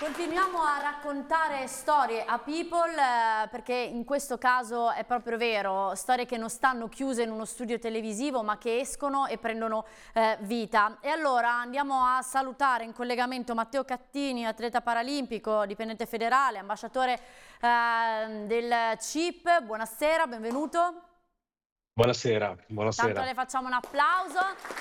Continuiamo a raccontare storie a people perché in questo caso è proprio vero, storie che non stanno chiuse in uno studio televisivo ma che escono e prendono vita. E allora andiamo a salutare in collegamento Matteo Cattini, atleta paralimpico, dipendente federale, ambasciatore del CIP. Buonasera, benvenuto. Buonasera, Tanto buonasera. le facciamo un applauso.